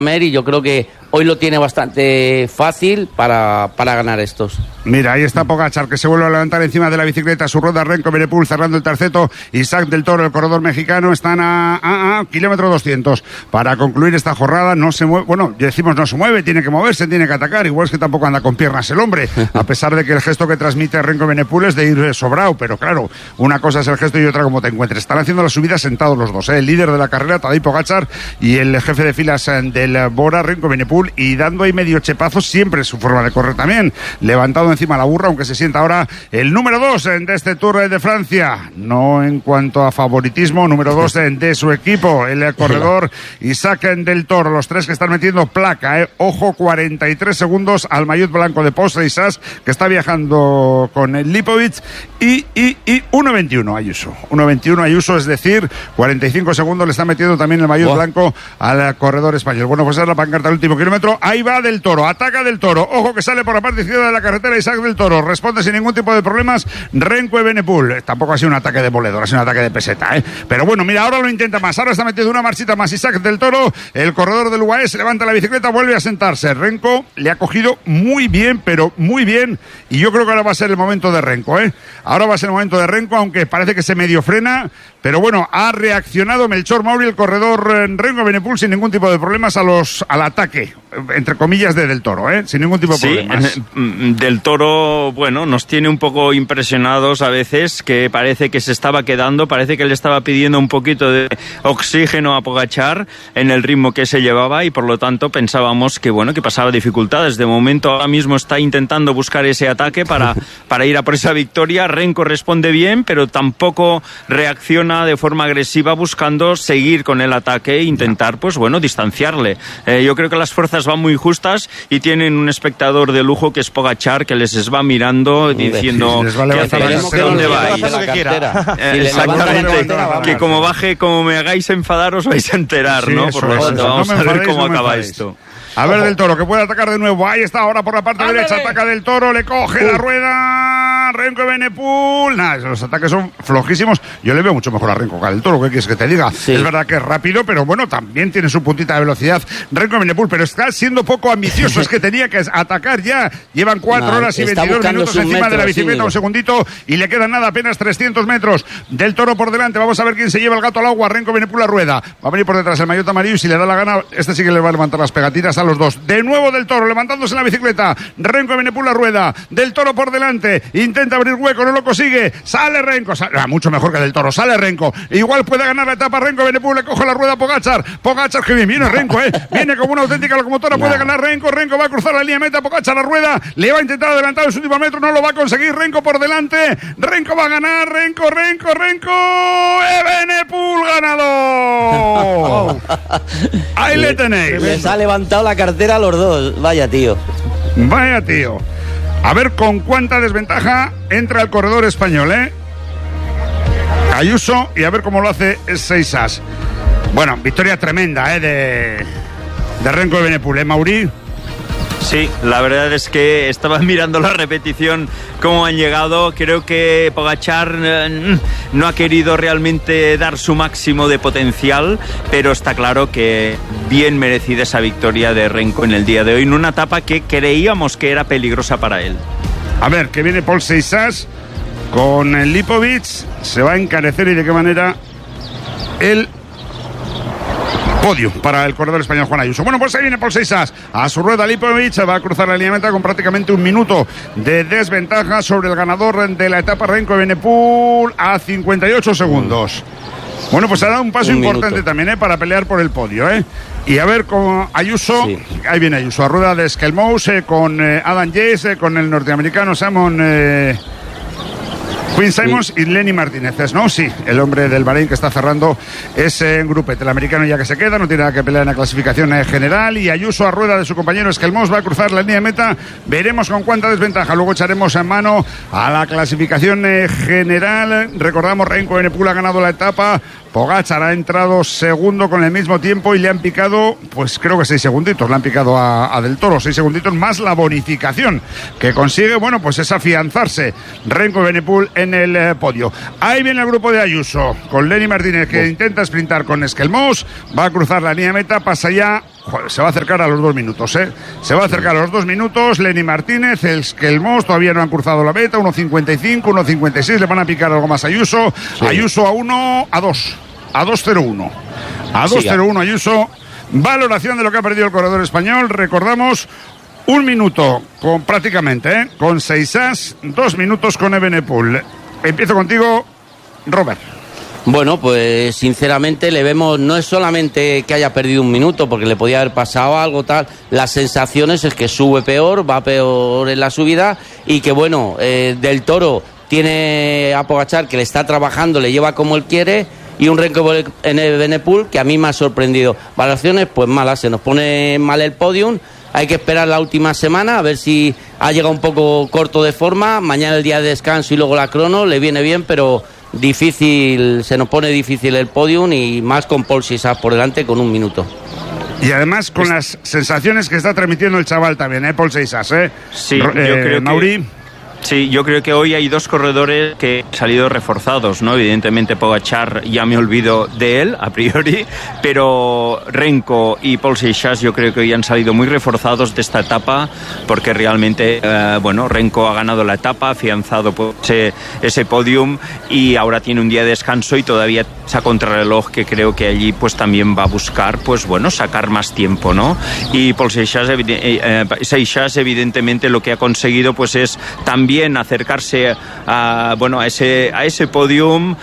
y yo creo que hoy lo tiene bastante fácil para ganar estos. Mira, ahí está Pogačar, que se vuelve a levantar encima de la bicicleta. Su rueda, Renko Evenepoel cerrando el terceto. Isaac del Toro, el corredor mexicano, están a kilómetro 200. Para concluir esta jornada, no se mueve. Bueno, decimos no se mueve, tiene que moverse, tiene que atacar. Igual es que tampoco anda con piernas el hombre, a pesar de que el gesto que transmite Renko Evenepoel es de ir sobrado. Pero claro, una cosa es el gesto y otra como te encuentres. Están haciendo la subida sentados los dos, el líder de la carrera, Tadej Pogačar, y el jefe de filas del Bora, Renko Evenepoel, y dando ahí medio chepazo, siempre su forma de correr también. Levantado encima la burra, aunque se sienta ahora el número 2 de este Tour de Francia, no en cuanto a favoritismo, número 2 de su equipo, el corredor Isaac del Toro. Los tres que están metiendo placa, ojo, 43 segundos al maillot blanco de Pogačar, que está viajando con el Lipovic, y 1.21 Ayuso, 1.21 Ayuso, es decir, 45 segundos le está metiendo también el maillot blanco al corredor español. Bueno, pues es la pancarta del último kilómetro. Ahí va del Toro, ataca del Toro, ojo que sale por la parte izquierda de la carretera Isaac del Toro, responde sin ningún tipo de problemas Renko Evenepoel. Tampoco ha sido un ataque de demoledor, ha sido un ataque de peseta, pero bueno, mira, ahora lo intenta más, ahora está metiendo una marchita más Isaac del Toro, el corredor del UAE se levanta la bicicleta, vuelve a sentarse. Renko le ha cogido muy bien, pero muy bien, y yo creo que ahora va a ser el momento de Renko, ahora va a ser el momento de Renko, aunque parece que se medio frena, pero bueno, ha reaccionado Melchor Mauri, el corredor Renko Evenepoel, sin ningún tipo de problemas al ataque, entre comillas, del Toro, sin ningún tipo de problemas. Del Toro, bueno, nos tiene un poco impresionados a veces, que parece que se estaba quedando, parece que le estaba pidiendo un poquito de oxígeno a Pogačar en el ritmo que se llevaba, y por lo tanto pensábamos que bueno, que pasaba dificultades. De momento ahora mismo está intentando buscar ese ataque para ir a por esa victoria. Renko responde bien, pero tampoco reacciona de forma agresiva, buscando seguir con el ataque e intentar, pues bueno, distanciarle. Yo creo que las fuerzas van muy justas y tienen un espectador de lujo que es Pogačar, que les va mirando diciendo dónde vais. Exactamente, que como baje, como me hagáis enfadar, os vais a enterar, ¿no? Por lo tanto, vamos a ver cómo acaba esto. A ver del Toro, que puede atacar de nuevo. Ahí está, ahora por la parte derecha, ataca del Toro, le coge la rueda Renko Evenepoel. Nada, los ataques son flojísimos. Yo le veo mucho mejor a Renko que al Toro, ¿qué quieres que te diga? Sí. Es verdad que es rápido, pero bueno, también tiene su puntita de velocidad Renko Evenepoel, pero está siendo poco ambicioso. Es que tenía que atacar ya. Llevan 4 horas y 22 minutos encima de la bicicleta, un segundito, y le quedan nada, apenas 300 metros. Del Toro por delante, vamos a ver quién se lleva el gato al agua. Renko Evenepoel a rueda. Va a venir por detrás el maillot amarillo, y si le da la gana, este sí que le va a levantar las pegatinas a los dos. De nuevo del Toro, levantándose en la bicicleta. Renko Evenepoel a rueda. Del Toro por delante. Intenta abrir hueco, no lo consigue. Sale Renko. Mucho mejor que del Toro. Sale Renko. Igual puede ganar la etapa Renko Evenepoel. Le coge la rueda a Pogačar. Pogačar, que bien viene Renko, Viene como una auténtica locomotora. Puede ganar Renko. Renko va a cruzar la línea de meta. Pogačar a rueda. Le va a intentar adelantar en su último metro. No lo va a conseguir. Renko por delante. Renko va a ganar. Renko. Evenepoel ganador. Ahí le tenéis. Les ha levantado la cartera a los dos. Vaya tío. A ver con cuánta desventaja entra el corredor español, Ayuso, y a ver cómo lo hace Seisas. Bueno, victoria tremenda, de Renko Evenepoel, Mauri. Sí, la verdad es que estaba mirando la repetición, cómo han llegado. Creo que Pogačar no ha querido realmente dar su máximo de potencial, pero está claro que bien merecida esa victoria de Renko en el día de hoy, en una etapa que creíamos que era peligrosa para él. A ver, que viene Paul Seisas con el Lipovic, se va a encarecer, y de qué manera el podio para el corredor español Juan Ayuso. Bueno, pues ahí viene Paul Seisas a su rueda. Lipovic va a cruzar la línea de meta con prácticamente un minuto de desventaja sobre el ganador de la etapa Renko Evenepoel a 58 segundos. Bueno, pues ha dado un paso importante también, para pelear por el podio, Y a ver con Ayuso, ahí viene Ayuso a rueda de Skelmous, con Adam Yates, con el norteamericano Quinn Simmons y Lenny Martínez, ¿no? Sí, el hombre del Bahrein que está cerrando ese grupete. El americano ya que se queda, no tiene nada que pelear en la clasificación general, y Ayuso a rueda de su compañero Skelmous va a cruzar la línea de meta. Veremos con cuánta desventaja. Luego echaremos en mano a la clasificación general. Recordamos, Renko Evenepoel ha ganado la etapa. Pogačar ha entrado segundo con el mismo tiempo y le han picado, pues creo que 6 segunditos, le han picado a Del Toro, 6 segunditos más la bonificación que consigue, bueno, pues es afianzarse Renko Evenepoel en el podio. Ahí viene el grupo de Ayuso, con Lenny Martínez que intenta sprintar con Skelmous, va a cruzar la línea de meta, pasa ya Joder, se va a acercar a los 2 minutos, ¿eh? Se va a acercar a los 2 minutos. Lenny Martínez, el Mos todavía no han cruzado la meta. 1.55, 1.56. Le van a picar algo más a Ayuso. Sí. Ayuso a 2. A 2.01. A 2.01 Ayuso. Valoración de lo que ha perdido el corredor español. Recordamos, 1 minuto con prácticamente, con Seixas, 2 minutos con Evenepoel. Empiezo contigo, Robert. Bueno, pues sinceramente le vemos, no es solamente que haya perdido 1 minuto, porque le podía haber pasado algo tal, las sensaciones es que sube peor, va peor en la subida, y que bueno, Del Toro tiene a Pogačar que le está trabajando, le lleva como él quiere, y un Renko en Evenepoel que a mí me ha sorprendido. Valoraciones pues malas, se nos pone mal el podium. Hay que esperar la última semana a ver si ha llegado un poco corto de forma. Mañana el día de descanso y luego la crono, le viene bien, pero difícil, se nos pone difícil el podium, y más con Paul Seixas por delante con 1 minuto. Y además con las sensaciones que está transmitiendo el chaval también, Paul Seixas, Sí, yo creo Mauri. Sí, yo creo que hoy hay 2 corredores que han salido reforzados, ¿no? Evidentemente Pogačar, ya me olvido de él a priori, pero Renko y Paul Seixas yo creo que hoy han salido muy reforzados de esta etapa, porque realmente, Renko ha ganado la etapa, ha afianzado pues, ese podium, y ahora tiene un día de descanso y todavía esa contrarreloj que creo que allí pues también va a buscar, pues bueno, sacar más tiempo, ¿no? Y Paul Seixas evidentemente lo que ha conseguido pues es también acercarse a ese podium,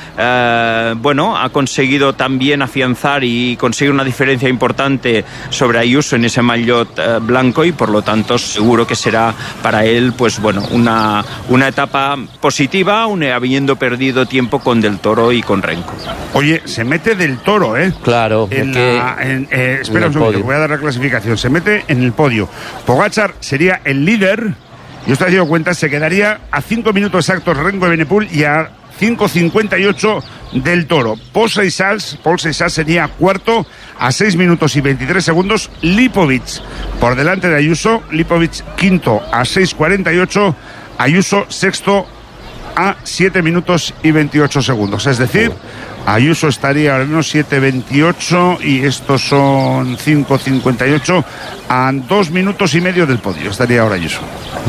ha conseguido también afianzar y conseguir una diferencia importante sobre Ayuso en ese maillot blanco, y por lo tanto seguro que será para él pues bueno una etapa positiva, habiendo perdido tiempo con Del Toro y con Renko. Oye, se mete Del Toro, Claro. Espera un segundo, voy a dar la clasificación. Se mete en el podio. Pogačar sería el líder. Y usted ha dado cuenta, se quedaría a 5 minutos exactos Renko Evenepoel y a 5.58 Del Toro. Paul Seixas sería cuarto a 6 minutos y 23 segundos. Lipovic por delante de Ayuso. Lipovic quinto a 6.48. Ayuso sexto a 7 minutos y 28 segundos. Es decir, Ayuso estaría al menos 7.28 y estos son 5.58, a 2 minutos y medio del podio. Estaría ahora Ayuso.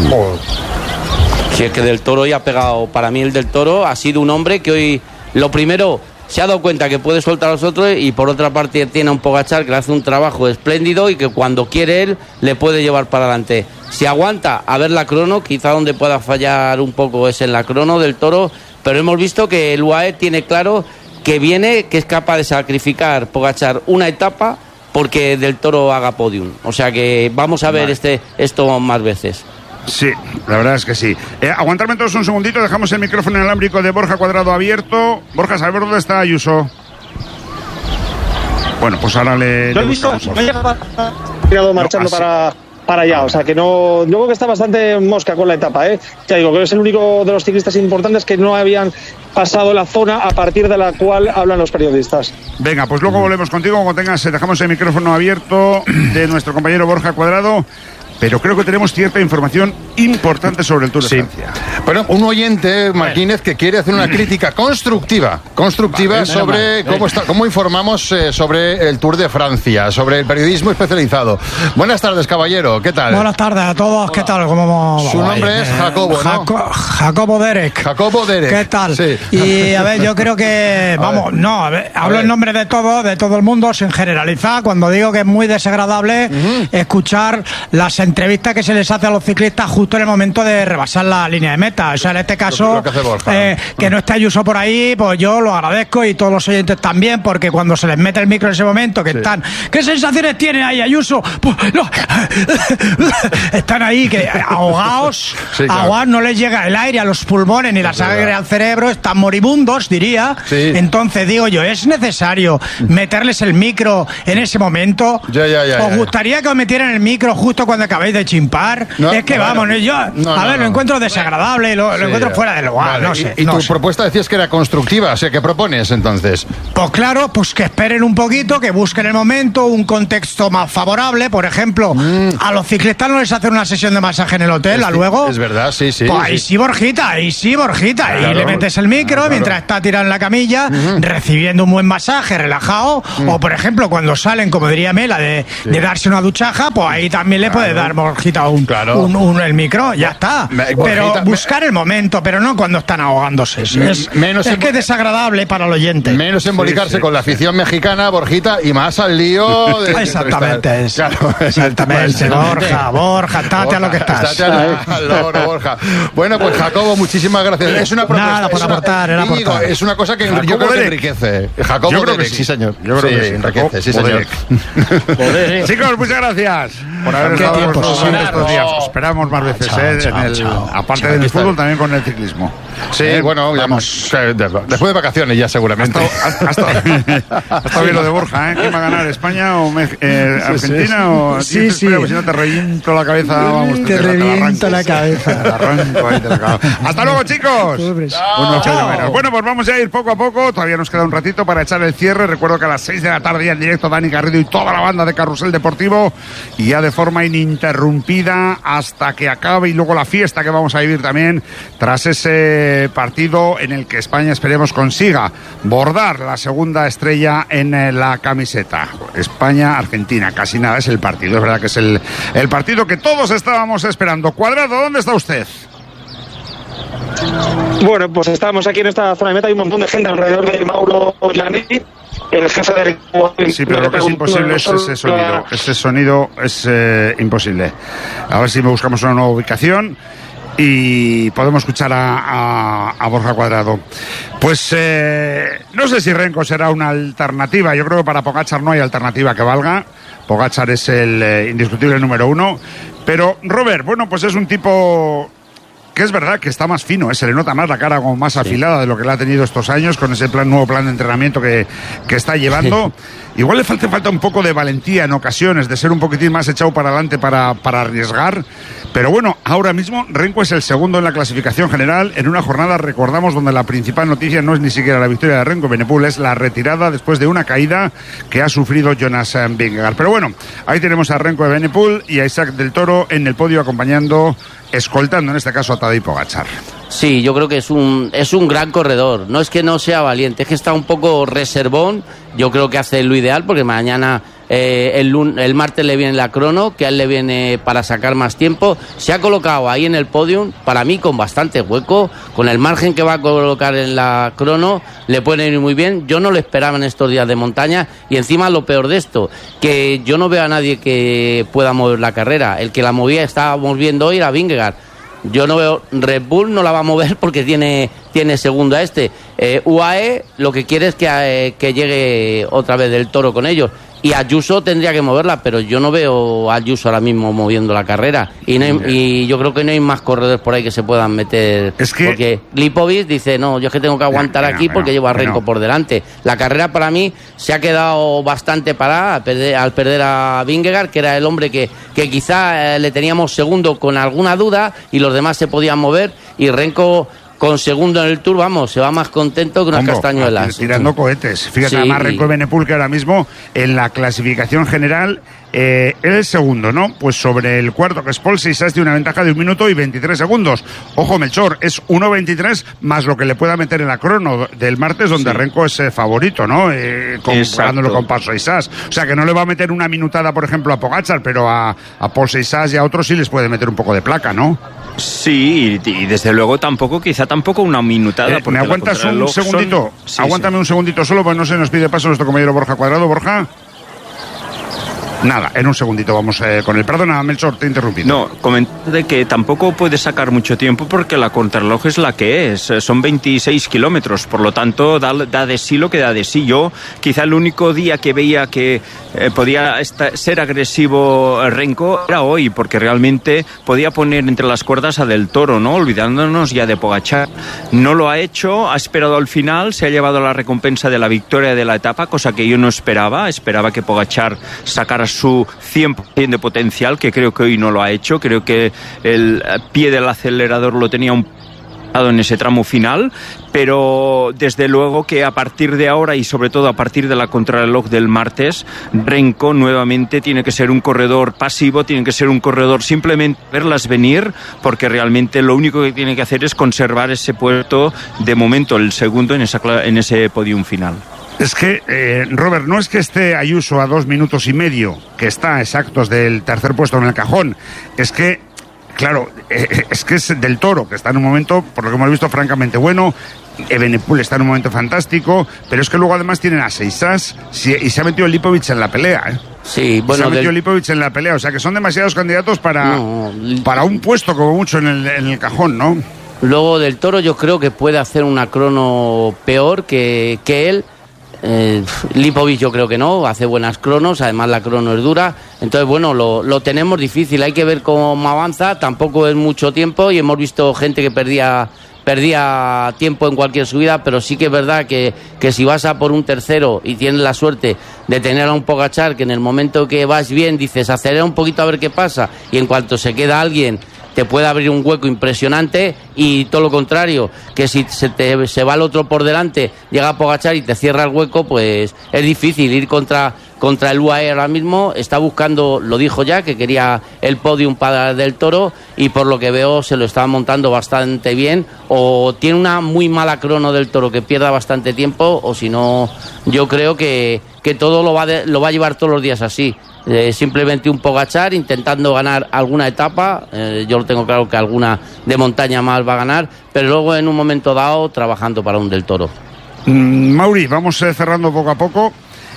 Si es que Del Toro hoy ha pegado, para mí el Del Toro ha sido un hombre que hoy, lo primero, se ha dado cuenta que puede soltar a los otros, y por otra parte tiene a un Pogačar que le hace un trabajo espléndido y que cuando quiere él le puede llevar para adelante. Si aguanta a ver la crono, quizá donde pueda fallar un poco es en la crono Del Toro, pero hemos visto que el UAE tiene claro que es capaz de sacrificar Pogačar una etapa porque Del Toro haga podium. O sea que vamos a ver esto más veces. Sí, la verdad es que sí. Aguantarme todos un segundito, dejamos el micrófono inalámbrico de Borja Cuadrado abierto. Borja, ¿sabes dónde está Ayuso? Bueno, pues ahora le buscamos. Marchando para allá, o sea que no, yo creo que está bastante mosca con la etapa, ya digo que es el único de los ciclistas importantes que no habían pasado la zona a partir de la cual hablan los periodistas. Venga, pues luego volvemos contigo cuando dejamos el micrófono abierto de nuestro compañero Borja Cuadrado. Pero creo que tenemos cierta información importante sobre el Tour de Francia. Bueno, un oyente, Martínez, que quiere hacer una crítica constructiva sobre cómo informamos sobre el Tour de Francia, sobre el periodismo especializado. Buenas tardes, caballero, ¿qué tal? Buenas tardes a todos, ¿qué tal? Su nombre es Jacobo, ¿no? Jacobo Derek. Jacobo Derek. ¿Qué tal? Sí. Y a ver, yo creo que, hablo en nombre de todo el mundo, sin generalizar, cuando digo que es muy desagradable escuchar las entrevistas que se les hace a los ciclistas justo en el momento de rebasar la línea de meta. O sea, en este caso, que no esté Ayuso por ahí, pues yo lo agradezco, y todos los oyentes también, porque cuando se les mete el micro en ese momento, que están, ¿qué sensaciones tiene ahí Ayuso? Pues, no, están ahí que ahogados, no les llega el aire a los pulmones ni la sangre al cerebro, están moribundos, diría. Sí. Entonces digo yo, ¿es necesario meterles el micro en ese momento? ¿Os gustaría que os metieran el micro justo cuando acabamos acabáis de chimpar. No, es que bueno, vamos, yo lo encuentro desagradable, lo encuentro fuera de lugar, no sé. Y tu propuesta decías que era constructiva, o sea, ¿qué propones entonces? Pues claro, pues que esperen un poquito, que busquen el momento, un contexto más favorable. Por ejemplo, a los ciclistas no les hacen una sesión de masaje en el hotel, luego. Es verdad, sí. Pues ahí sí, Borjita. Claro, y le metes el micro mientras está tirado en la camilla, recibiendo un buen masaje, relajado. O por ejemplo, cuando salen, como diría Mela, de darse una duchaja, pues ahí también le puedes dar, Borjita, el micro, ya está. Pero buscar el momento, pero no cuando están ahogándose. Es que es desagradable para el oyente. Menos embolicarse con la afición mexicana, Borjita, y más al lío de exactamente. Exactamente, Borja, estate a lo que estás. Estate al loro, Borja. Bueno, pues Jacobo, muchísimas gracias. Es una propuesta. Nada por aportar, era aportar. Es una cosa que yo creo que enriquece. Jacobo Derek, sí, señor. Yo creo que sí, enriquece, sí, señor. Chicos, muchas gracias por haber estado con nosotros estos días. Esperamos más veces, aparte del fútbol, también con el ciclismo. Sí, bueno, vamos. Después de vacaciones ya seguramente. Ha estado bien lo de Borja, ¿eh? ¿Quién va a ganar, España o Argentina? O sí. Pues si no te reviento la cabeza, vamos. Te reviento la cabeza. Te arranco ahí, te la cago. Hasta luego, chicos. Bueno, pues vamos a ir poco a poco. Todavía nos queda un ratito para echar el cierre. Recuerdo que a las 6 de la tarde ya en directo Dani Garrido y toda la banda de Carrusel Deportivo, y ya de forma ininterrumpida hasta que acabe, y luego la fiesta que vamos a vivir también tras ese partido en el que España, esperemos, consiga bordar la segunda estrella en la camiseta. España-Argentina, casi nada es el partido. Es verdad que es el partido que todos estábamos esperando. Cuadrado, ¿dónde está usted? Bueno, pues estamos aquí en esta zona de meta, hay un montón de gente alrededor de Mauro Gianni, el jefe de... Sí, pero lo que es imposible es ese sonido. Ese sonido es imposible. A ver si buscamos una nueva ubicación y podemos escuchar a Borja Cuadrado. Pues no sé si Renko será una alternativa. Yo creo que para Pogačar no hay alternativa que valga. Pogačar es el indiscutible número uno. Pero Robert, bueno, pues es un tipo que es verdad que está más fino, se le nota más la cara como más afilada de lo que le ha tenido estos años con ese nuevo plan de entrenamiento que está llevando. Igual le falta un poco de valentía en ocasiones, de ser un poquitín más echado para adelante para arriesgar. Pero bueno, ahora mismo Renko es el segundo en la clasificación general en una jornada, recordamos, donde la principal noticia no es ni siquiera la victoria de Renko Evenepoel, es la retirada después de una caída que ha sufrido Jonas Vingegaard. Pero bueno, ahí tenemos a Renko Evenepoel y a Isaac del Toro en el podio escoltando en este caso a Tadej Pogačar. Sí, yo creo que es un gran corredor. No es que no sea valiente, es que está un poco reservón. Yo creo que hace lo ideal porque mañana, el martes le viene la crono, que a él le viene para sacar más tiempo. Se ha colocado ahí en el podium, para mí con bastante hueco, con el margen que va a colocar en la crono, le puede ir muy bien. Yo no lo esperaba en estos días de montaña, y encima lo peor de esto, que yo no veo a nadie que pueda mover la carrera. El que la movía, estábamos viendo hoy, era Vingegaard. Yo no veo, Red Bull no la va a mover porque tiene segundo a UAE lo que quiere es que llegue otra vez del Toro con ellos. Y Ayuso tendría que moverla, pero yo no veo a Ayuso ahora mismo moviendo la carrera. Y yo creo que no hay más corredores por ahí que se puedan meter. Porque Lipovic dice, no, yo es que tengo que aguantar aquí porque llevo a Renko por delante. La carrera para mí se ha quedado bastante parada al perder a Vingegaard, que era el hombre que quizá le teníamos segundo con alguna duda y los demás se podían mover. Y Renko, con segundo en el Tour, vamos, se va más contento que unas castañuelas. Tirando cohetes. Fíjate, además Renko Evenepoel, que ahora mismo en la clasificación general el segundo, ¿no? Pues sobre el cuarto, que es Paul Sisas, tiene una ventaja de 1 minuto y 23 segundos. Ojo, Melchor, es 1.23 más lo que le pueda meter en la crono del martes, donde Renko es favorito, ¿no? Comparándolo con Paul Sisas. O sea, que no le va a meter una minutada, por ejemplo, a Pogačar, pero a Paul Sisas y a otros sí les puede meter un poco de placa, ¿no? Sí, y desde luego quizá tampoco una minutada. ¿Me aguantas un segundito? Sí, Aguántame un segundito solo, pues no se nos pide paso nuestro compañero Borja Cuadrado. Borja. Nada, en un segundito vamos con el... Perdona, Melchor, te he interrumpido. No, comenté de que tampoco puede sacar mucho tiempo porque la contrarreloj es la que es. Son 26 kilómetros, por lo tanto da de sí lo que da de sí. Yo quizá el único día que veía que podía ser agresivo Renko era hoy, porque realmente podía poner entre las cuerdas a Del Toro, ¿no? Olvidándonos ya de Pogačar. No lo ha hecho, ha esperado al final, se ha llevado la recompensa de la victoria de la etapa, cosa que yo no esperaba. Esperaba que Pogačar sacara su 100% de potencial, que creo que hoy no lo ha hecho. Creo que el pie del acelerador lo tenía en ese tramo final, pero desde luego que a partir de ahora y sobre todo a partir de la contrarreloj del martes, Renko nuevamente tiene que ser un corredor pasivo, tiene que ser un corredor simplemente verlas venir, porque realmente lo único que tiene que hacer es conservar ese puesto, de momento el segundo en ese podium final. Es que, Robert, no es que esté Ayuso a 2 minutos y medio, que está exactos del tercer puesto en el cajón, es que claro, es que es Del Toro, que está en un momento, por lo que hemos visto, francamente bueno. Evenepoel está en un momento fantástico, pero es que luego además tienen a Seisas y se ha metido Lipovic en la pelea, Sí, bueno, se ha metido Lipovic en la pelea, o sea que son demasiados candidatos para un puesto como mucho en el cajón, ¿no? Luego Del Toro yo creo que puede hacer una crono peor que él. Lipovic yo creo que no, hace buenas cronos, además la crono es dura, entonces bueno, lo tenemos difícil, hay que ver cómo avanza, tampoco es mucho tiempo y hemos visto gente que perdía tiempo en cualquier subida, pero sí que es verdad que si vas a por un tercero y tienes la suerte de tener a un Pogačar que en el momento que vas bien dices acelera un poquito a ver qué pasa, y en cuanto se queda alguien te puede abrir un hueco impresionante, y todo lo contrario, que si se va el otro por delante, llega Pogačar y te cierra el hueco, pues es difícil ir contra el UAE ahora mismo. Está buscando, lo dijo ya, que quería el podium para Del Toro, y por lo que veo se lo está montando bastante bien, o tiene una muy mala crono Del Toro que pierda bastante tiempo, o si no, yo creo que todo lo va a llevar todos los días así. Simplemente un Pogačar intentando ganar alguna etapa, yo lo tengo claro que alguna de montaña más va a ganar, pero luego en un momento dado trabajando para un Del Toro. Mauri, vamos cerrando poco a poco.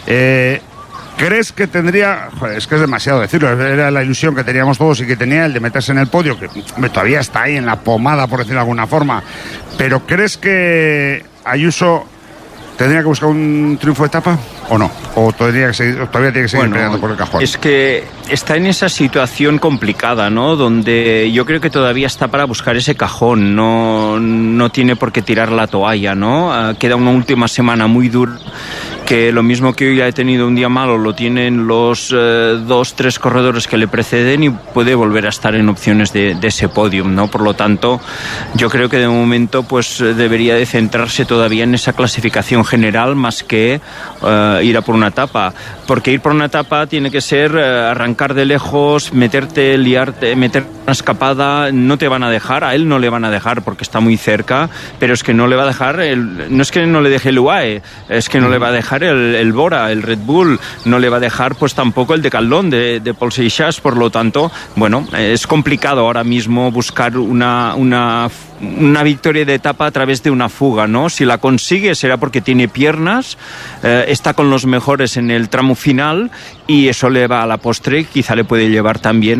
¿Crees que tendría, joder, es que es demasiado decirlo, era la ilusión que teníamos todos y que tenía el de meterse en el podio, que todavía está ahí en la pomada, por decirlo de alguna forma, pero ¿crees que Ayuso tendría que buscar un triunfo de etapa o no? ¿O todavía tiene que seguir peleando por el cajón? Es que está en esa situación complicada, ¿no? Donde yo creo que todavía está para buscar ese cajón, no tiene por qué tirar la toalla, ¿no? Queda una última semana muy dura, que lo mismo que hoy ha tenido un día malo lo tienen los 2-3 corredores que le preceden, y puede volver a estar en opciones de ese podium, ¿no? Por lo tanto, yo creo que de momento pues debería de centrarse todavía en esa clasificación general más que ir a por una etapa, porque ir por una etapa tiene que ser arrancar de lejos, liarte, meter una escapada, no te van a dejar, a él no le van a dejar porque está muy cerca, pero es que no le va a dejar, no es que no le deje el UAE, es que no le va a dejar el Bora, el Red Bull, no le va a dejar pues tampoco el Decathlon de Paul Seixas. Por lo tanto, bueno, es complicado ahora mismo buscar una victoria de etapa a través de una fuga, ¿no? Si la consigue será porque tiene piernas, está con los mejores en el tramo final, y eso le va a la postre, quizá le puede llevar también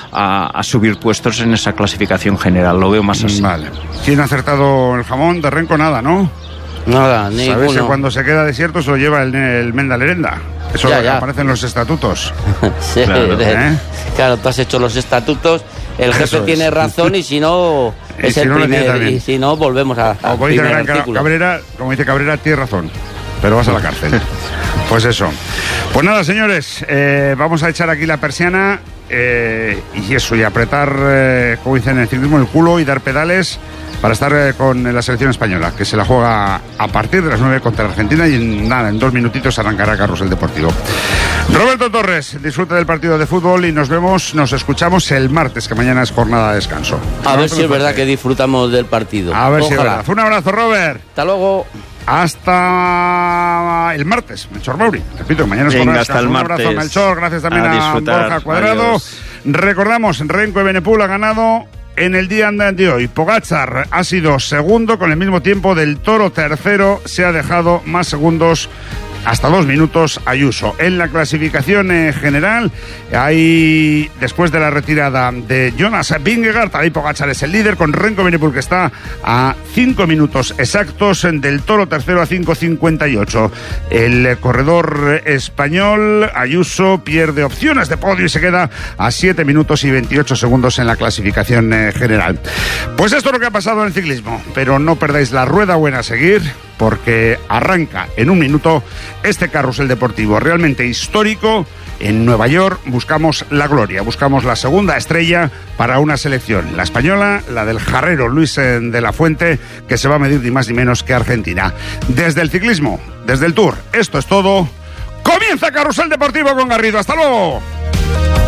a subir puestos en esa clasificación general. Lo veo más así. Vale. ¿Quién ha acertado el jamón? De Renko nada, ¿no? Nada, ninguno. Sabes que cuando se queda desierto se lo lleva el Menda Lerenda. Eso ya aparece en los estatutos. Sí, claro, tú has hecho los estatutos, el jefe tiene razón, y si no es el primer, y si no volvemos a como dice Cabrera, tiene razón, pero vas a la cárcel. Pues eso. Pues nada, señores, vamos a echar aquí la persiana y eso, y apretar, como dicen en el ciclismo, el culo y dar pedales para estar con la selección española, que se la juega a partir de las 9 contra la Argentina, y en 2 minutitos arrancará Carrusel Deportivo. Roberto Torres, disfruta del partido de fútbol y nos escuchamos el martes, que mañana es jornada de descanso. A ver si es verdad que disfrutamos del partido. A ver si es verdad. Un abrazo, Robert. Hasta luego. Hasta el martes, Melchor Mauri. Repito, mañana es jornada de descanso. Un abrazo, Melchor. Gracias también a Borja Cuadrado. Adiós. Recordamos, Renko Evenepoel ha ganado en el día de hoy. Pogačar ha sido segundo con el mismo tiempo. Del Toro tercero, se ha dejado más segundos, hasta 2 minutos, Ayuso. En la clasificación general, hay, después de la retirada de Jonas Vingegaard, ahí Pogačar es el líder, con Renko Evenepoel, que está a 5 minutos exactos, Del Toro tercero a 5:58. El corredor español, Ayuso, pierde opciones de podio y se queda a 7 minutos y 28 segundos en la clasificación general. Pues esto es lo que ha pasado en el ciclismo, pero no perdáis la rueda buena a seguir, porque arranca en 1 minuto este carrusel deportivo realmente histórico En Nueva York buscamos la gloria, buscamos la segunda estrella para una selección, la española, la del jarrero Luis de la Fuente, que se va a medir ni más ni menos que Argentina. Desde el ciclismo, desde el Tour, esto es todo. Comienza Carrusel Deportivo con Garrido. ¡Hasta luego!